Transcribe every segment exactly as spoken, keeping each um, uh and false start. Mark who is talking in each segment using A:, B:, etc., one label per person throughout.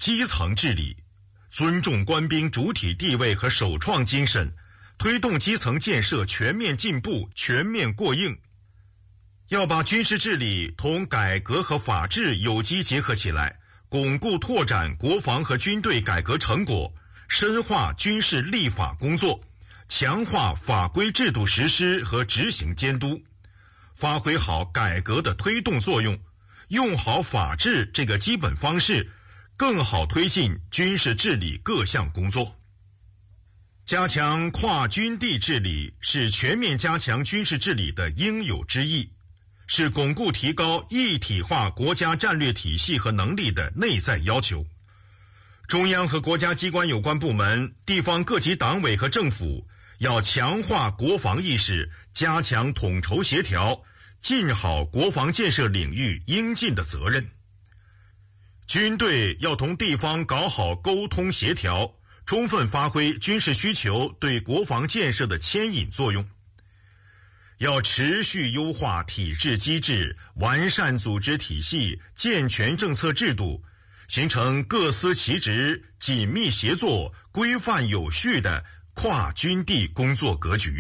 A: 基层治理，尊重官兵主体地位和首创精神，推动基层建设全面进步、全面过硬。要把军事治理同改革和法治有机结合起来，巩固拓展国防和军队改革成果，深化军事立法工作，强化法规制度实施和执行监督，发挥好改革的推动作用，用好法治这个基本方式，更好推进军事治理各项工作。加强跨军地治理是全面加强军事治理的应有之义，是巩固提高一体化国家战略体系和能力的内在要求。中央和国家机关有关部门、地方各级党委和政府要强化国防意识，加强统筹协调，尽好国防建设领域应尽的责任。军队要同地方搞好沟通协调，充分发挥军事需求对国防建设的牵引作用。要持续优化体制机制，完善组织体系，健全政策制度，形成各司其职、紧密协作、规范有序的跨军地工作格局。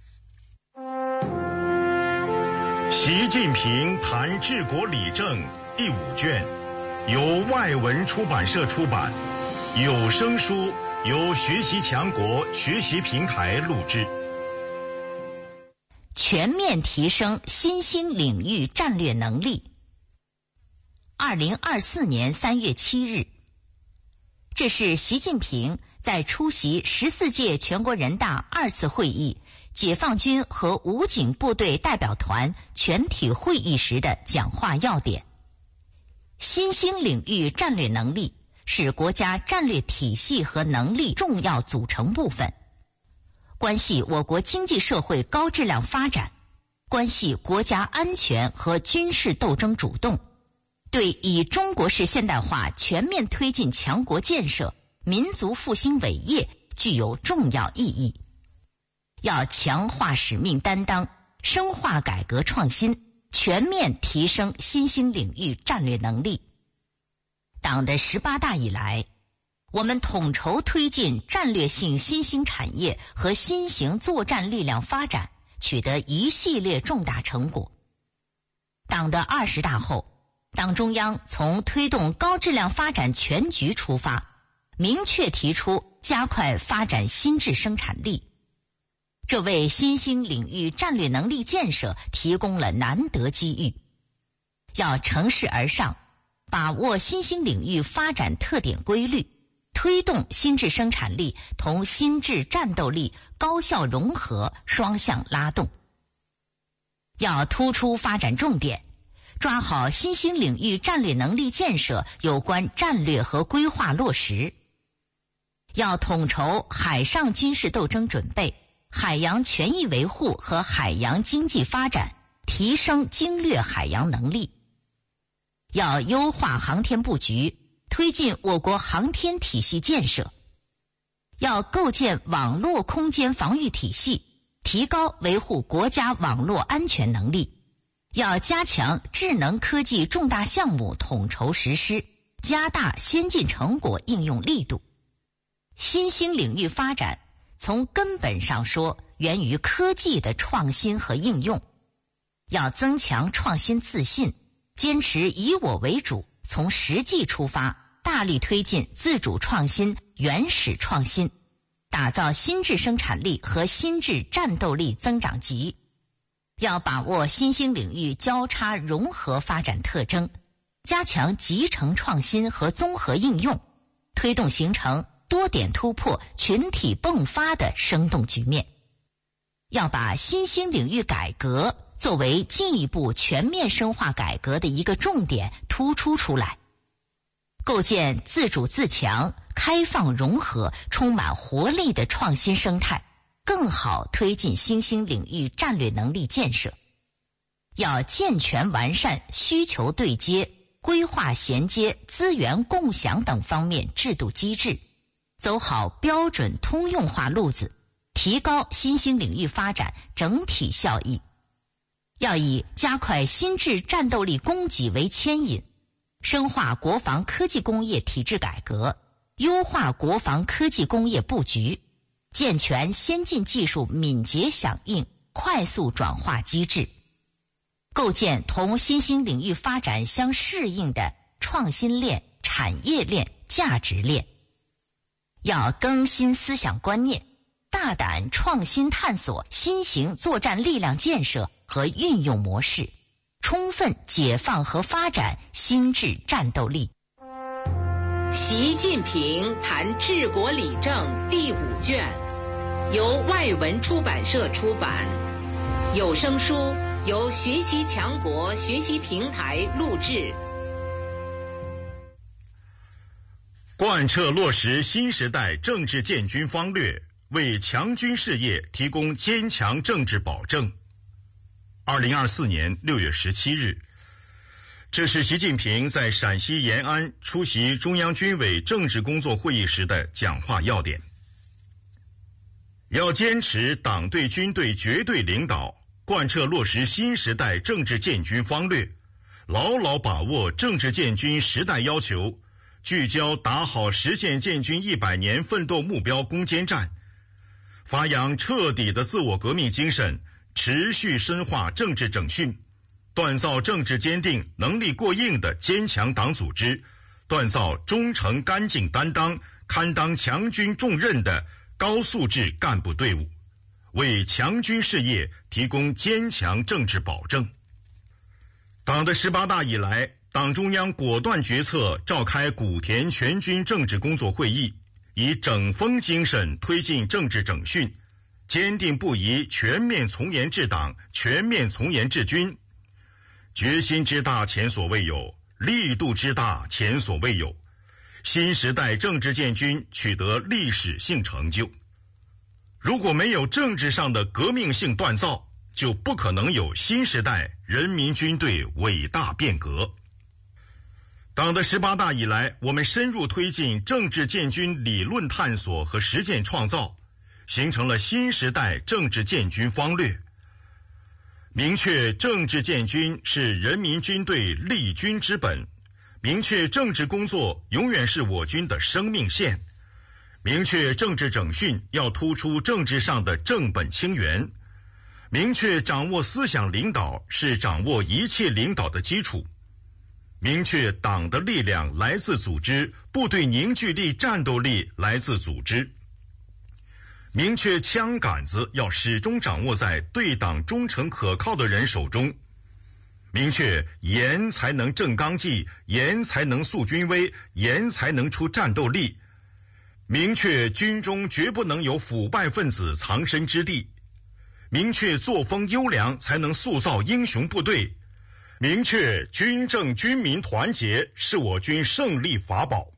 A: 习近平谈治国理政第五卷，由外文出版社出版，有声书由学习强国学习平台录制。
B: 全面提升新兴领域战略能力。二零二四年三月七日，这是习近平在出席十四届全国人大二次会议解放军和武警部队代表团全体会议时的讲话要点。新兴领域战略能力是国家战略体系和能力重要组成部分，关系我国经济社会高质量发展，关系国家安全和军事斗争主动，对以中国式现代化全面推进强国建设、民族复兴伟业具有重要意义。要强化使命担当，深化改革创新，全面提升新兴领域战略能力。党的十八大以来，我们统筹推进战略性新兴产业和新型作战力量发展，取得一系列重大成果。党的二十大后，党中央从推动高质量发展全局出发，明确提出加快发展新质生产力，这为新兴领域战略能力建设提供了难得机遇。要乘势而上，把握新兴领域发展特点规律，推动新质生产力同新质战斗力高效融合，双向拉动。要突出发展重点，抓好新兴领域战略能力建设有关战略和规划落实。要统筹海上军事斗争准备、海洋权益维护和海洋经济发展，提升经略海洋能力。要优化航天布局，推进我国航天体系建设。要构建网络空间防御体系，提高维护国家网络安全能力。要加强智能科技重大项目统筹实施，加大先进成果应用力度。新兴领域发展从根本上说源于科技的创新和应用，要增强创新自信，坚持以我为主，从实际出发，大力推进自主创新、原始创新，打造新质生产力和新质战斗力增长极。要把握新兴领域交叉融合发展特征，加强集成创新和综合应用，推动形成多点突破、群体迸发的生动局面。要把新兴领域改革作为进一步全面深化改革的一个重点突出出来，构建自主自强、开放融合、充满活力的创新生态，更好推进新兴领域战略能力建设。要健全完善需求对接、规划衔接、资源共享等方面制度机制，走好标准通用化路子，提高新兴领域发展整体效益。要以加快新质战斗力供给为牵引， 深化国防科技工业体制改革，优化国防科技工业布局，健全先进技术敏捷响应、快速转化机制，构建同新兴领域发展相适应的创新链、产业链、价值链。要更新思想观念，大胆创新探索新型作战力量建设和运用模式，充分解放和发展新质战斗力。
C: 习近平谈治国理政第五卷，由外文出版社出版，有声书由学习强国学习平台录制。
A: 贯彻落实新时代政治建军方略，为强军事业提供坚强政治保证。二零二四年六月十七日，这是习近平在陕西延安出席中央军委政治工作会议时的讲话要点。要坚持党对军队绝对领导，贯彻落实新时代政治建军方略，牢牢把握政治建军时代要求，聚焦打好实现建军一百年奋斗目标攻坚战，发扬彻底的自我革命精神，持续深化政治整训，锻造政治坚定、能力过硬的坚强党组织，锻造忠诚干净担当、堪当强军重任的高素质干部队伍，为强军事业提供坚强政治保证。党的十八大以来，党中央果断决策召开古田全军政治工作会议，以整风精神推进政治整训，坚定不移全面从严治党、全面从严治军，决心之大前所未有，力度之大前所未有，新时代政治建军取得历史性成就。如果没有政治上的革命性锻造，就不可能有新时代人民军队伟大变革。党的十八大以来，我们深入推进政治建军理论探索和实践创造，形成了新时代政治建军方略，明确政治建军是人民军队立军之本，明确政治工作永远是我军的生命线，明确政治整训要突出政治上的正本清源，明确掌握思想领导是掌握一切领导的基础，明确党的力量来自组织，部队凝聚力、战斗力来自组织，明确枪杆子要始终掌握在对党忠诚可靠的人手中，明确严才能正纲纪，严才能肃军威，严才能出战斗力，明确军中绝不能有腐败分子藏身之地，明确作风优良才能塑造英雄部队，明确军政军民团结是我军胜利法宝。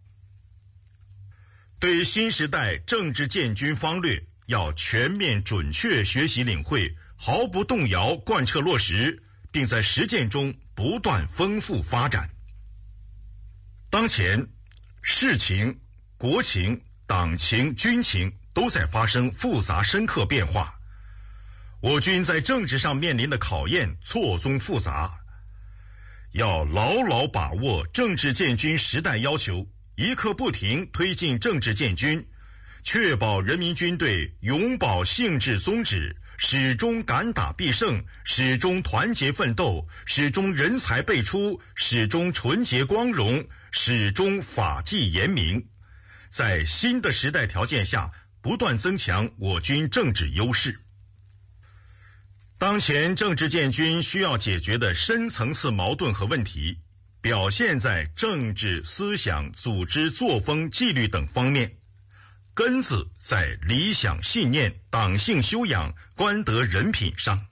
A: 对新时代政治建军方略要全面准确学习领会，毫不动摇贯彻落实，并在实践中不断丰富发展。当前世情、国情、党情、军情都在发生复杂深刻变化，我军在政治上面临的考验错综复杂，要牢牢把握政治建军时代要求，一刻不停推进政治建军，确保人民军队永葆性质宗旨，始终敢打必胜，始终团结奋斗，始终人才辈出，始终纯洁光荣，始终法纪严明。在新的时代条件下，不断增强我军政治优势。当前政治建军需要解决的深层次矛盾和问题，表现在政治、思想、组织、作风、纪律等方面，根子在理想信念、党性修养、官德人品上。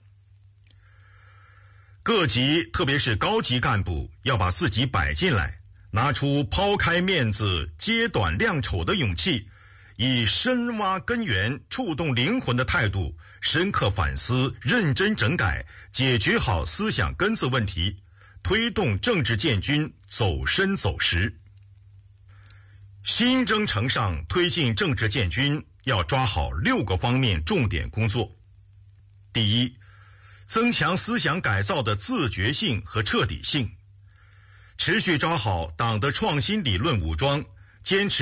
A: 各级特别是高级干部要把自己摆进来，拿出抛开面子、揭短亮丑的勇气，以深挖根源、触动灵魂的态度，深刻反思、认真整改，解决好思想根子问题，推动政治建军走深走实。新征程上推进政治建军，要抓好六个方面重点工作。第一，增强思想改造的自觉性和彻底性。 持续抓好党的创新理论武装，坚持